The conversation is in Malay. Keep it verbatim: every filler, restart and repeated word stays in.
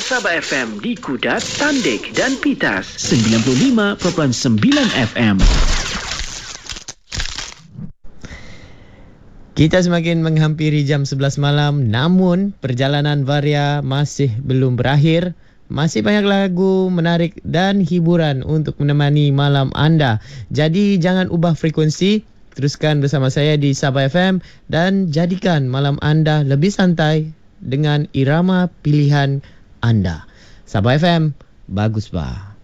Sabah F M di Kudat, Tandik dan Pitas. sembilan puluh lima perpuluhan sembilan F M. Kita semakin menghampiri jam sebelas malam, namun perjalanan Varia masih belum berakhir. Masih banyak lagu menarik dan hiburan untuk menemani malam anda. Jadi jangan ubah frekuensi, teruskan bersama saya di Sabah F M dan jadikan malam anda lebih santai dengan irama pilihan anda. Sabah F M, bagus bah.